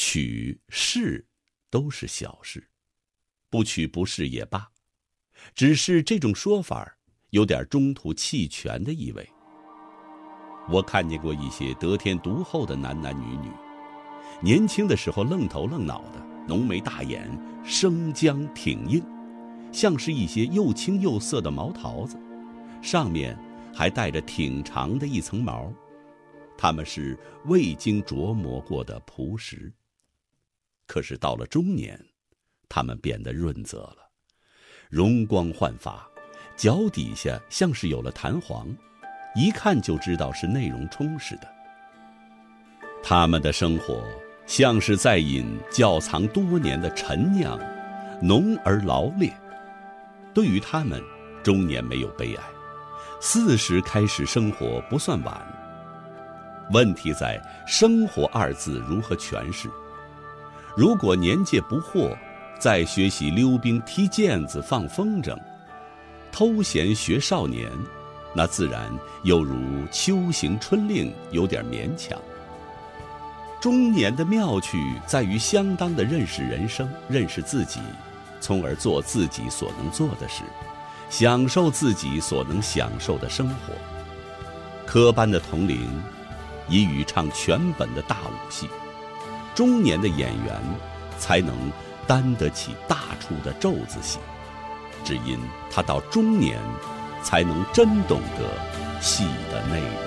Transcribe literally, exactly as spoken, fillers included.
娶是都是小事，不娶不是也罢，只是这种说法有点中途弃权的意味。我看见过一些得天独厚的男男女女，年轻的时候愣头愣脑的，浓眉大眼，生姜挺硬，像是一些又青又涩的毛桃子，上面还带着挺长的一层毛，他们是未经琢磨过的朴实。可是到了中年，他们变得润泽了，容光焕发，脚底下像是有了弹簧，一看就知道是内容充实的。他们的生活像是在饮窖藏多年的陈酿，浓而劳烈。对于他们，中年没有悲哀，四十开始生活不算晚。问题在生活二字如何诠释。如果年届不惑，再学习溜冰、踢毽子、放风筝，偷闲学少年，那自然又如秋行春令，有点勉强。中年的妙趣在于相当的认识人生，认识自己，从而做自己所能做的事，享受自己所能享受的生活。科班的童龄已与唱全本的大武戏，中年的演员才能担得起大出的咒子戏，只因他到中年才能真懂得戏的内容。